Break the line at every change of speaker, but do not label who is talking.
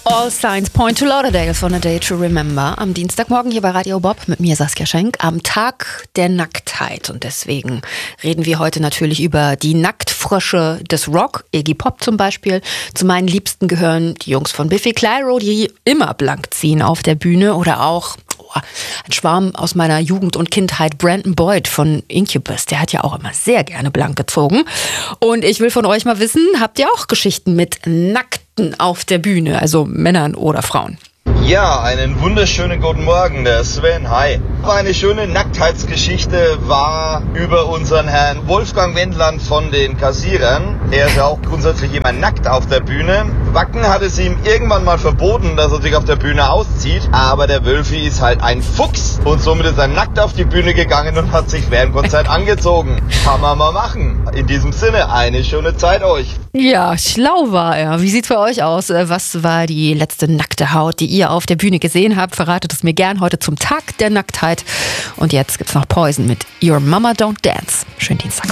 All Signs Point to Lauderdale von A Day to Remember. Am Dienstagmorgen hier bei Radio Bob mit mir Saskia Schenk am Tag der Nacktheit. Und deswegen reden wir heute natürlich über die Nacktfrösche des Rock, Iggy Pop zum Beispiel. Zu meinen Liebsten gehören die Jungs von Biffy Clyro, die immer blank ziehen auf der Bühne. Oder auch ein Schwarm aus meiner Jugend und Kindheit, Brandon Boyd von Incubus. Der hat ja auch immer sehr gerne blank gezogen. Und ich will von euch mal wissen, habt ihr auch Geschichten mit Nackten auf der Bühne, also Männern oder Frauen?
Ja, einen wunderschönen guten Morgen, der Sven, hi. Eine schöne Nacktheitsgeschichte war über unseren Herrn Wolfgang Wendland von den Kassierern. Er ist ja auch grundsätzlich immer nackt auf der Bühne. Wacken hat es ihm irgendwann mal verboten, dass er sich auf der Bühne auszieht, aber der Wölfi ist halt ein Fuchs und somit ist er nackt auf die Bühne gegangen und hat sich während dem Konzert angezogen. Kann man mal machen. In diesem Sinne, eine schöne Zeit euch.
Ja, schlau war er. Wie sieht's bei euch aus? Was war die letzte nackte Haut, die ihr auf der Bühne gesehen habt? Verratet es mir gern heute zum Tag der Nacktheit. Und jetzt gibt's noch Poison mit Your Mama Don't Dance. Schönen Dienstag.